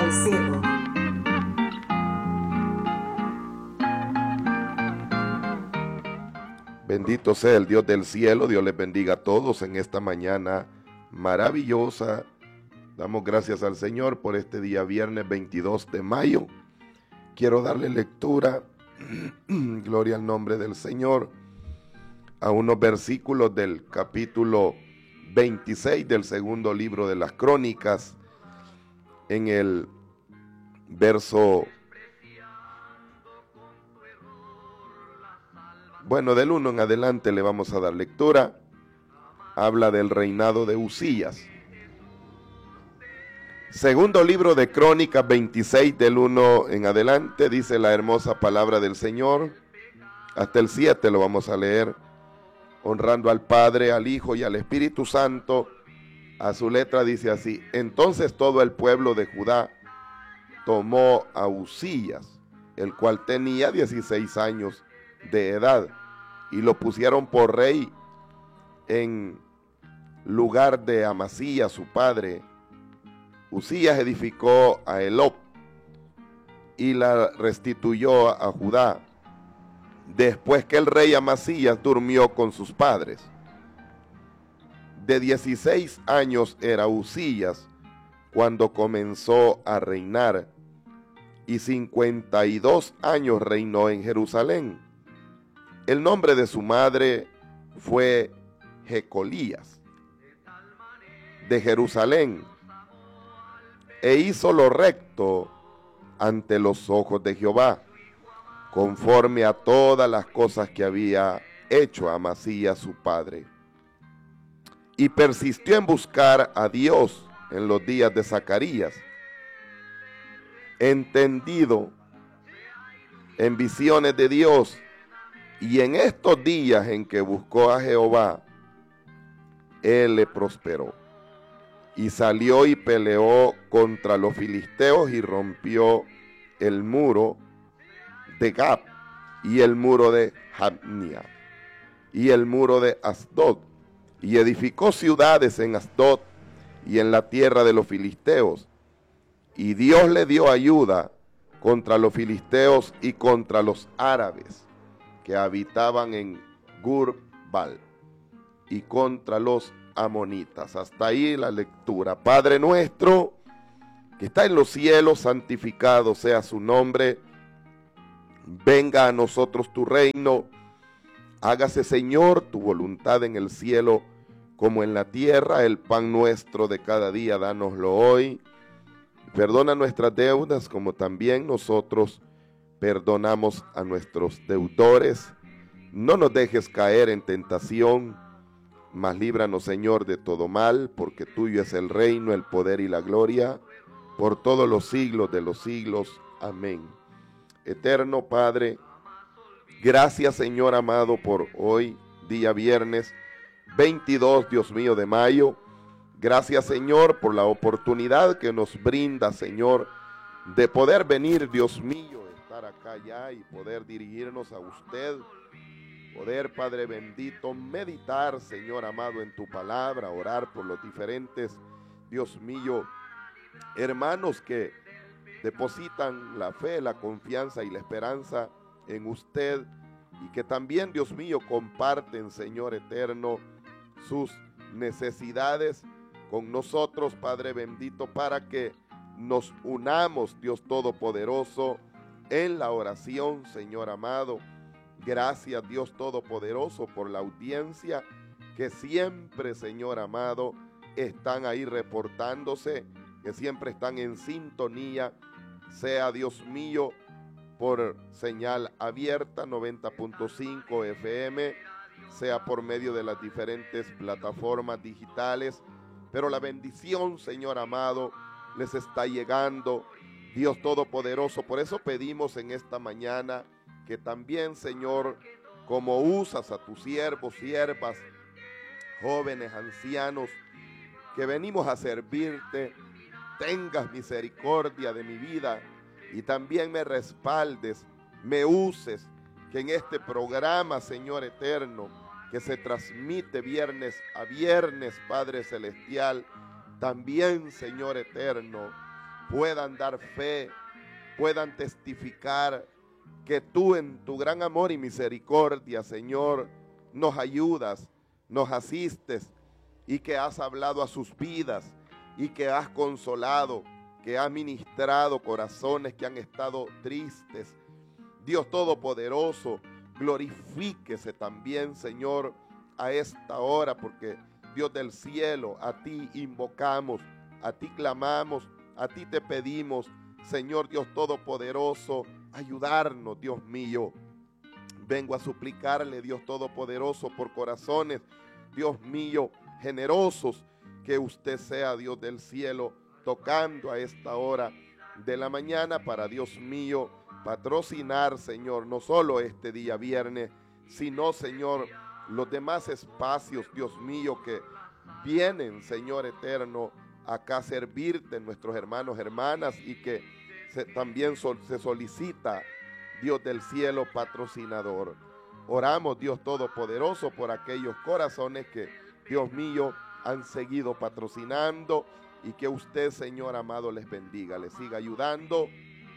al cielo. Bendito sea el Dios del cielo. Dios les bendiga a todos en esta mañana maravillosa. Damos gracias al Señor por este día viernes 22 de mayo. Quiero darle lectura, gloria al nombre del Señor, a unos versículos del capítulo 26 del segundo libro de las Crónicas. En el verso, del 1 en adelante le vamos a dar lectura. Habla del reinado de Uzías. Segundo libro de Crónicas 26 del 1 en adelante, dice la hermosa palabra del Señor. Hasta el 7 lo vamos a leer. Honrando al Padre, al Hijo y al Espíritu Santo. A su letra dice así: entonces todo el pueblo de Judá tomó a Uzías, el cual tenía 16 años de edad, y lo pusieron por rey en lugar de Amasías su padre. Uzías edificó a Elob y la restituyó a Judá, después que el rey Amasías durmió con sus padres. De 16 años era Uzías cuando comenzó a reinar, y 52 años reinó en Jerusalén. El nombre de su madre fue Jecolías, de Jerusalén, e hizo lo recto ante los ojos de Jehová, conforme a todas las cosas que había hecho Amasías su padre. Y persistió en buscar a Dios en los días de Zacarías, entendido en visiones de Dios, y en estos días en que buscó a Jehová, él le prosperó. Y salió y peleó contra los filisteos y rompió el muro de Gab y el muro de Jabnia y el muro de Asdod, y edificó ciudades en Asdod y en la tierra de los filisteos. Y Dios le dio ayuda contra los filisteos y contra los árabes que habitaban en Gur-Bal y contra los amonitas. Hasta ahí la lectura. Padre nuestro que está en los cielos, santificado sea su nombre. Venga a nosotros tu reino. Hágase, Señor, tu voluntad en el cielo como en la tierra. El pan nuestro de cada día, dánoslo hoy. Perdona nuestras deudas como también nosotros perdonamos a nuestros deudores. No nos dejes caer en tentación, mas líbranos, Señor, de todo mal, porque tuyo es el reino, el poder y la gloria, por todos los siglos de los siglos. Amén. Eterno Padre, gracias, Señor amado, por hoy, día viernes 22, Dios mío, de mayo. Gracias, Señor, por la oportunidad que nos brinda, Señor, de poder venir, Dios mío, estar acá ya y poder dirigirnos a usted. Poder, Padre bendito, meditar, Señor amado, en tu palabra, orar por los diferentes, Dios mío, hermanos que depositan la fe, la confianza y la esperanza en usted, y que también, Dios mío, comparten, Señor eterno, sus necesidades con nosotros, Padre bendito, para que nos unamos, Dios Todopoderoso, en la oración, Señor amado. Gracias, Dios Todopoderoso, por la audiencia que siempre, Señor amado, están ahí reportándose, que siempre están en sintonía, sea, Dios mío, por señal abierta 90.5 FM, sea por medio de las diferentes plataformas digitales, pero la bendición, Señor amado, les está llegando, Dios Todopoderoso. Por eso pedimos en esta mañana que también, Señor, como usas a tus siervos, siervas, jóvenes, ancianos, que venimos a servirte, tengas misericordia de mi vida y también me respaldes, me uses, que en este programa, Señor eterno, que se transmite viernes a viernes, Padre celestial, también, Señor eterno, puedan dar fe, puedan testificar que tú en tu gran amor y misericordia, Señor, nos ayudas, nos asistes y que has hablado a sus vidas y que has consolado, que has ministrado corazones que han estado tristes. Dios Todopoderoso, glorifíquese también, Señor, a esta hora, porque Dios del cielo, a ti invocamos, a ti clamamos, a ti te pedimos, Señor Dios Todopoderoso, ayudarnos, Dios mío. Vengo a suplicarle, Dios Todopoderoso, por corazones, Dios mío, generosos, que usted sea, Dios del cielo, tocando a esta hora de la mañana para, Dios mío, patrocinar, Señor, no solo este día viernes, sino, Señor, los demás espacios, Dios mío, que vienen, Señor eterno, acá a servirte, nuestros hermanos, hermanas, y que también se solicita, Dios del cielo, patrocinador. Oramos, Dios Todopoderoso, por aquellos corazones que, Dios mío, han seguido patrocinando, y que usted, Señor amado, les bendiga, les siga ayudando.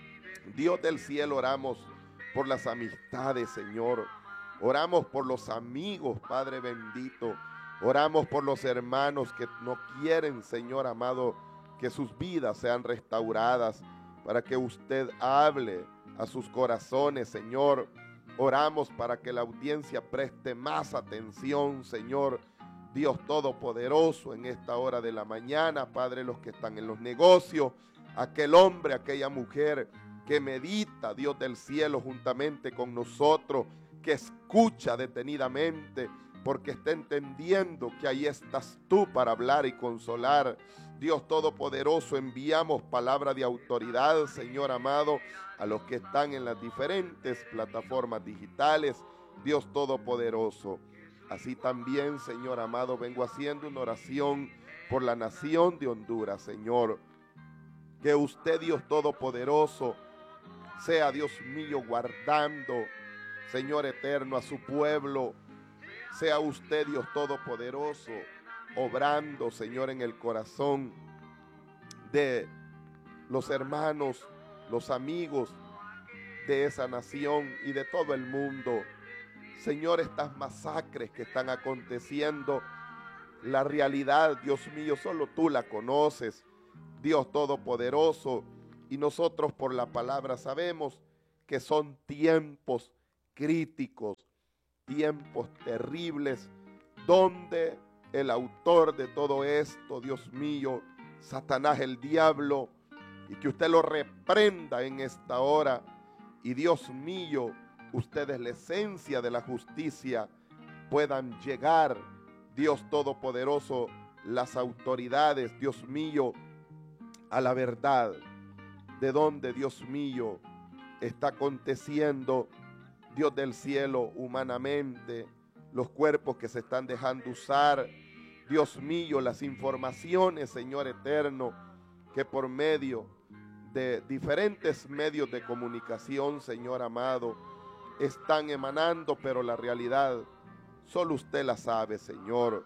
Dios del cielo, oramos por las amistades, Señor. Oramos por los amigos, Padre bendito. Oramos por los hermanos que no quieren, Señor amado, que sus vidas sean restauradas, para que usted hable a sus corazones, Señor. Oramos para que la audiencia preste más atención, Señor Dios Todopoderoso, en esta hora de la mañana, Padre, los que están en los negocios, aquel hombre, aquella mujer que medita, Dios del cielo, juntamente con nosotros, que escucha detenidamente, porque está entendiendo que ahí estás tú para hablar y consolar. Dios Todopoderoso, enviamos palabra de autoridad, Señor amado, a los que están en las diferentes plataformas digitales, Dios Todopoderoso. Así también, Señor amado, vengo haciendo una oración por la nación de Honduras, Señor. Que usted, Dios Todopoderoso, sea, Dios mío, guardando, Señor eterno, a su pueblo. Sea usted, Dios Todopoderoso, obrando, Señor, en el corazón de los hermanos, los amigos de esa nación y de todo el mundo. Señor, estas masacres que están aconteciendo, la realidad, Dios mío, solo tú la conoces, Dios Todopoderoso, y nosotros por la palabra sabemos que son tiempos críticos, tiempos terribles, donde el autor de todo esto, Dios mío, Satanás el diablo, y que usted lo reprenda en esta hora, y Dios mío, ustedes la esencia de la justicia puedan llegar, Dios Todopoderoso, las autoridades, Dios mío, a la verdad de donde, Dios mío, está aconteciendo, Dios del cielo, humanamente, los cuerpos que se están dejando usar, Dios mío, las informaciones, Señor eterno, que por medio de diferentes medios de comunicación, Señor amado, están emanando, pero la realidad solo usted la sabe, Señor.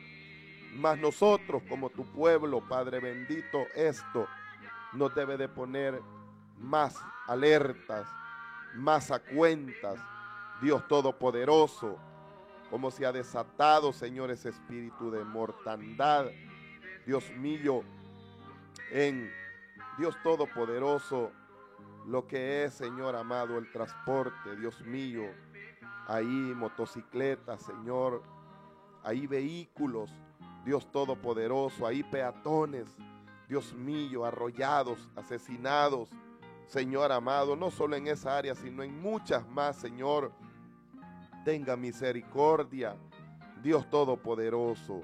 Mas nosotros, como tu pueblo, Padre bendito, esto nos debe de poner más alertas, más a cuentas, Dios Todopoderoso, como se ha desatado, Señor, ese espíritu de mortandad, Dios mío, en Dios Todopoderoso, lo que es, Señor amado, el transporte, Dios mío, ahí motocicletas, Señor, ahí vehículos, Dios Todopoderoso, ahí peatones, Dios mío, arrollados, asesinados, Señor amado, no solo en esa área, sino en muchas más, Señor. Tenga misericordia, Dios Todopoderoso.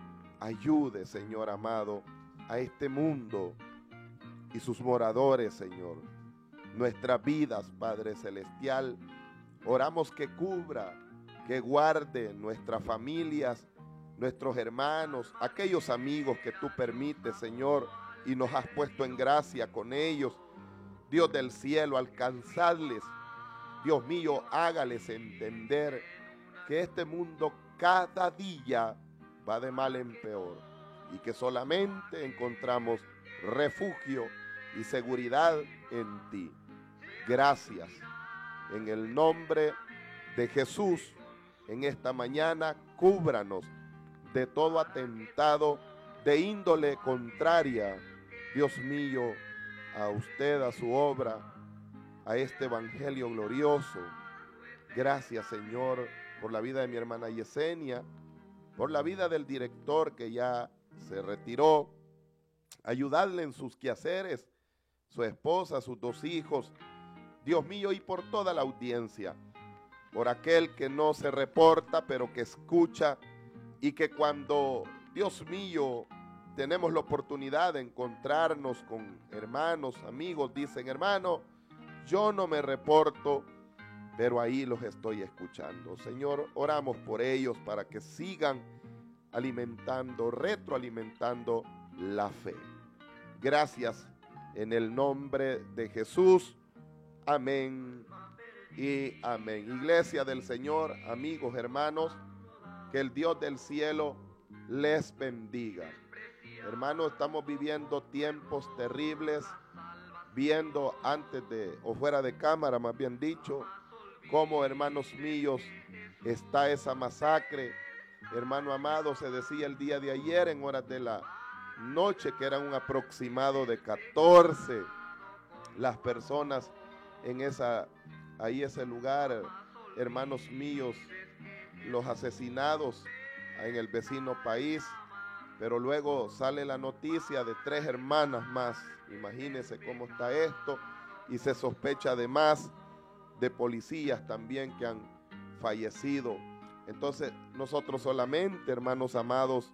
Ayude, Señor amado, a este mundo y sus moradores, Señor. Nuestras vidas, Padre Celestial, oramos que cubra, que guarde nuestras familias, nuestros hermanos, aquellos amigos que tú permites, Señor, y nos has puesto en gracia con ellos. Dios del cielo, alcanzadles. Dios mío, hágales entender que este mundo cada día va de mal en peor y que solamente encontramos refugio y seguridad en ti. Gracias. En el nombre de Jesús, en esta mañana, cúbranos de todo atentado de índole contraria, Dios mío, a usted, a su obra, a este evangelio glorioso. Gracias, Señor, por la vida de mi hermana Yesenia, por la vida del director que ya se retiró. Ayudarle en sus quehaceres, su esposa, sus 2 hijos, Dios mío, y por toda la audiencia, por aquel que no se reporta, pero que escucha, y que cuando, Dios mío, tenemos la oportunidad de encontrarnos con hermanos, amigos, dicen: hermano, yo no me reporto, pero ahí los estoy escuchando. Señor, oramos por ellos para que sigan alimentando, retroalimentando la fe. Gracias en el nombre de Jesús. Amén y amén. Iglesia del Señor, amigos, hermanos, que el Dios del cielo les bendiga. Hermanos, estamos viviendo tiempos terribles, viendo antes de, o fuera de cámara, más bien dicho, cómo, hermanos míos, está esa masacre. Hermano amado, se decía el día de ayer en horas de la noche que eran un aproximado de 14 las personas en ese lugar, hermanos míos, los asesinados en el vecino país. Pero luego sale la noticia de 3 hermanas más. Imagínense cómo está esto, y se sospecha además de policías también que han fallecido. Entonces nosotros solamente, hermanos amados,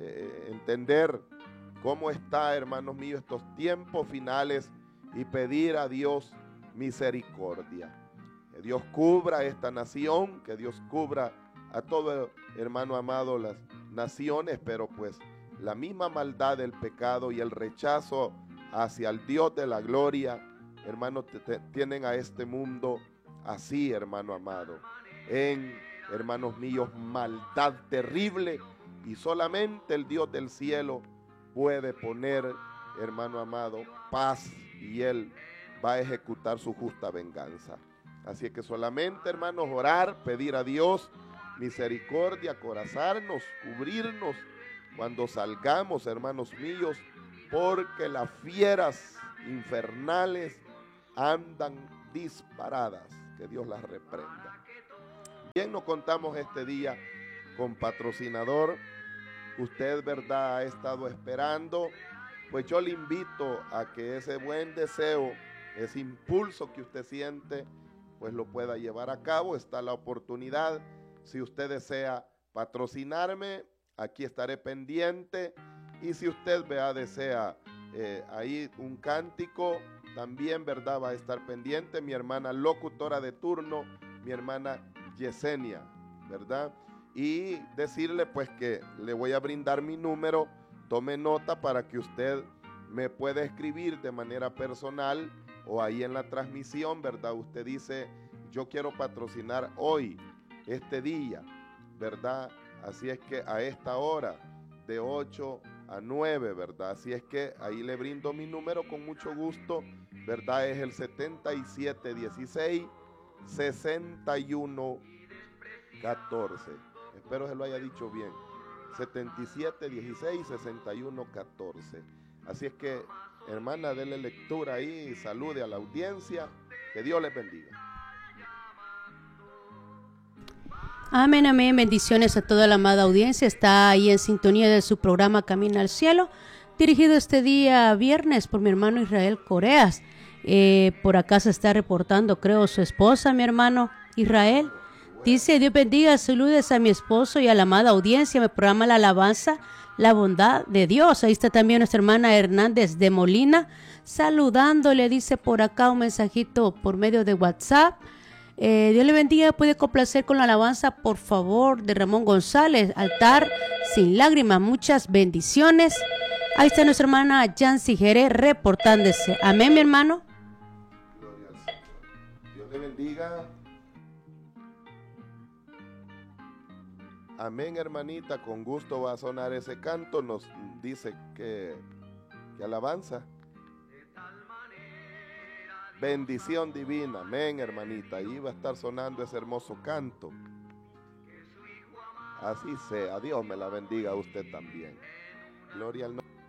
entender cómo está, hermanos míos, estos tiempos finales y pedir a Dios misericordia. Que Dios cubra esta nación, que Dios cubra a todo, hermano amado, las naciones, pero pues la misma maldad del pecado y el rechazo hacia el Dios de la gloria, hermano, tienen a este mundo así, hermano amado, hermanos míos, maldad terrible, y solamente el Dios del cielo puede poner, hermano amado, paz, y Él va a ejecutar su justa venganza. Así que solamente, hermanos, orar, pedir a Dios misericordia, acorazarnos, cubrirnos cuando salgamos, hermanos míos, porque las fieras infernales andan disparadas. Que Dios las reprenda. Bien, nos contamos este día con patrocinador. Usted, verdad, ha estado esperando. Pues yo le invito a que ese buen deseo, ese impulso que usted siente, pues lo pueda llevar a cabo. Está la oportunidad. Si usted desea patrocinarme, aquí estaré pendiente. Y si usted, desea ahí un cántico, también, verdad, va a estar pendiente mi hermana locutora de turno, mi hermana Yesenia, verdad. Y decirle pues que le voy a brindar mi número. Tome nota para que usted me pueda escribir de manera personal o ahí en la transmisión, verdad. Usted dice: yo quiero patrocinar hoy, este día, verdad. Así es que a esta hora, de 8 a 9, verdad. Así es que ahí le brindo mi número con mucho gusto, verdad. Es el 7716-6114. Espero se lo haya dicho bien. 7716-6114. Así es que, hermana, denle lectura ahí, salude a la audiencia. Que Dios les bendiga. Amén, amén. Bendiciones a toda la amada audiencia. Está ahí en sintonía de su programa Camino al Cielo, dirigido este día viernes por mi hermano Israel Coreas. Por acá se está reportando, creo, su esposa, mi hermano Israel. Dice: Dios bendiga, saludes a mi esposo y a la amada audiencia. Me programa la alabanza, la bondad de Dios. Ahí está también nuestra hermana Hernández de Molina, saludándole. Dice por acá un mensajito por medio de WhatsApp. Dios le bendiga. Puede complacer con la alabanza, por favor, de Ramón González, Altar sin lágrimas. Muchas bendiciones. Ahí está nuestra hermana Yancy Jerez reportándose. Amén, mi hermano. Gloria al Señor. Dios le bendiga. Amén, hermanita. Con gusto va a sonar ese canto. Nos dice que alabanza. Bendición divina, amén, hermanita. Ahí va a estar sonando ese hermoso canto. Así sea, Dios me la bendiga a usted también. Gloria al nombre.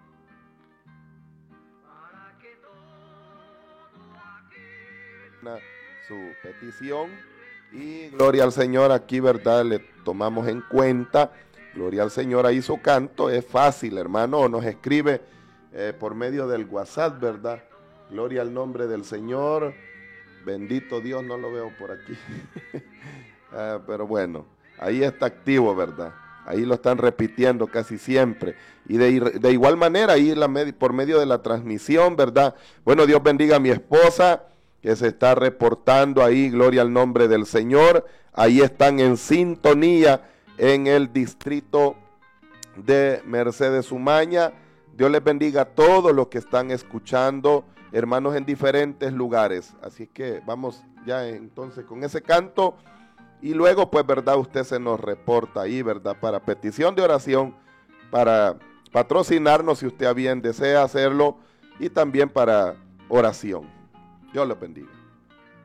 Su petición y gloria al Señor, aquí, ¿verdad? Le tomamos en cuenta. Gloria al Señor, ahí su canto. Es fácil, hermano. Nos escribe por medio del WhatsApp, ¿verdad? Gloria al nombre del Señor. Bendito Dios, no lo veo por aquí. Pero bueno, ahí está activo, ¿verdad? Ahí lo están repitiendo casi siempre. Y de igual manera, ahí por medio de la transmisión, ¿verdad? Bueno, Dios bendiga a mi esposa, que se está reportando ahí, gloria al nombre del Señor. Ahí están en sintonía en el distrito de Mercedes Umaña. Dios les bendiga a todos los que están escuchando, hermanos en diferentes lugares. Así que vamos ya entonces con ese canto. Y luego, pues, ¿verdad? Usted se nos reporta ahí, ¿verdad? Para petición de oración, para patrocinarnos si usted a bien desea hacerlo, y también para oración. Dios les bendiga.